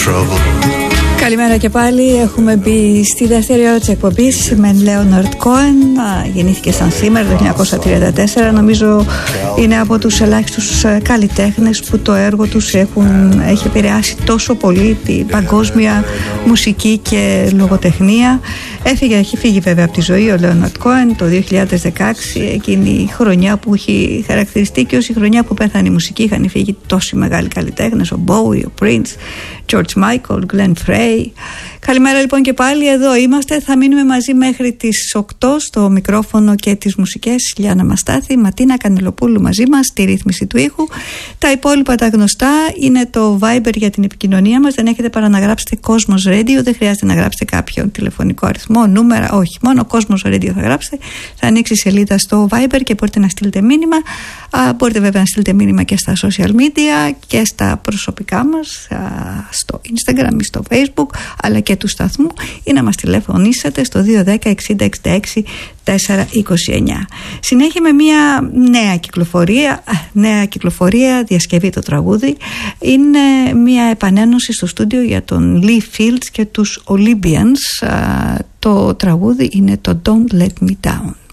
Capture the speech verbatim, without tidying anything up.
trouble. Καλημέρα και πάλι. Έχουμε μπει στη δεύτερη ώρα της εκπομπής με Λέοναρντ Κόεν. Γεννήθηκε σαν σήμερα το χίλια εννιακόσια τριάντα τέσσερα. Νομίζω είναι από τους ελάχιστους καλλιτέχνες που το έργο τους έχουν, έχει επηρεάσει τόσο πολύ την παγκόσμια μουσική και λογοτεχνία. Έφυγε, έχει φύγει βέβαια από τη ζωή ο Λέοναρντ Κόεν το δύο χιλιάδες δεκαέξι, εκείνη η χρονιά που έχει χαρακτηριστεί και ως η χρονιά που πέθανε η μουσική. Είχαν φύγει τόσοι μεγάλοι καλλιτέχνες, ο Bowie, ο Prince, George Michael, Glenn Frey. Καλημέρα λοιπόν και πάλι, εδώ είμαστε. Θα μείνουμε μαζί μέχρι τις οκτώ στο μικρόφωνο και τις μουσικές. Λιάννα Μαστάθη, Ματίνα Κανελοπούλου μαζί μας στη ρύθμιση του ήχου. Τα υπόλοιπα τα γνωστά είναι το Viber για την επικοινωνία μας. Δεν έχετε παρά να γράψετε Cosmos Radio, δεν χρειάζεται να γράψετε κάποιον τηλεφωνικό αριθμό, νούμερα, όχι, μόνο Cosmos Radio θα γράψετε. Θα ανοίξει η σελίδα στο Viber και μπορείτε να στείλετε μήνυμα. Α, μπορείτε βέβαια να στείλετε μήνυμα και στα social media και στα προσωπικά μας, α, στο Instagram ή στο Facebook, αλλά και του σταθμού, ή να μας τηλεφωνήσετε στο δύο ένα μηδέν εξήντα εξήντα έξι τετρακόσια είκοσι εννιά. Συνέχεια με μια νέα κυκλοφορία, νέα κυκλοφορία, διασκευή το τραγούδι. Είναι μια επανένωση στο στούντιο για τον Lee Fields και τους Olympians. Το τραγούδι είναι το Don't Let Me Down.